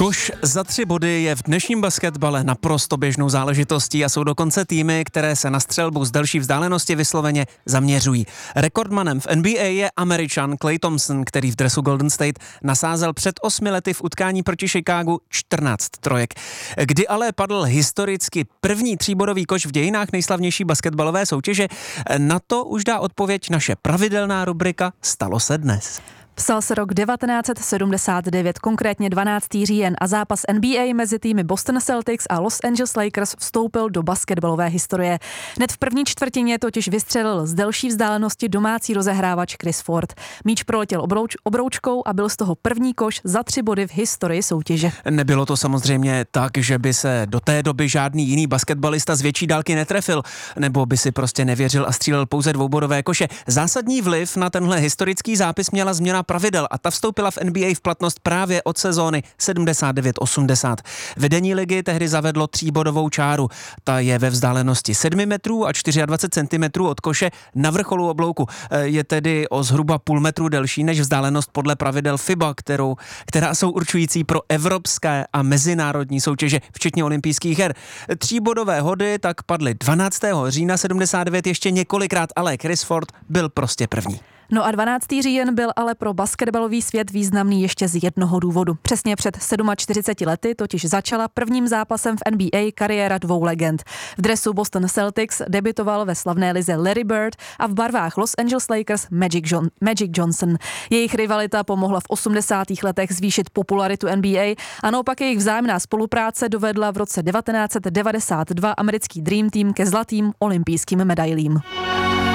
Koš za 3 body je v dnešním basketbale naprosto běžnou záležitostí a jsou dokonce týmy, které se na střelbu z delší vzdálenosti vysloveně zaměřují. Rekordmanem v NBA je Američan Klay Thompson, který v dresu Golden State nasázel před 8 lety v utkání proti Chicagu 14 trojek. Kdy ale padl historicky první 3bodový koš v dějinách nejslavnější basketbalové soutěže, na to už dá odpověď naše pravidelná rubrika Stalo se dnes. Psal se rok 1979, konkrétně 12. říjen a zápas NBA mezi týmy Boston Celtics a Los Angeles Lakers vstoupil do basketbalové historie. Hned v první čtvrtině totiž vystřelil z delší vzdálenosti domácí rozehrávač Chris Ford. Míč proletěl obroučkou a byl z toho první koš za 3 body v historii soutěže. Nebylo to samozřejmě tak, že by se do té doby žádný jiný basketbalista z větší dálky netrefil, nebo by si prostě nevěřil a střílel pouze dvoubodové koše. Zásadní vliv na tenhle historický zápis měla změna pravidel a ta vstoupila v NBA v platnost právě od sezóny 79-80. Vedení ligy tehdy zavedlo 3bodovou čáru. Ta je ve vzdálenosti 7 metrů a 24 cm od koše na vrcholu oblouku. Je tedy o zhruba půl metru delší než vzdálenost podle pravidel FIBA, která jsou určující pro evropské a mezinárodní soutěže, včetně olympijských her. 3bodové hody tak padly 12. října 79 ještě několikrát, ale Chris Ford byl prostě první. No a 12. říjen byl ale pro basketbalový svět významný ještě z jednoho důvodu. Přesně před 47 lety totiž začala prvním zápasem v NBA kariéra 2 legend. V dresu Boston Celtics debutoval ve slavné lize Larry Bird a v barvách Los Angeles Lakers Magic Johnson. Jejich rivalita pomohla v 80. letech zvýšit popularitu NBA a naopak jejich vzájemná spolupráce dovedla v roce 1992 americký Dream Team ke zlatým olympijským medailím.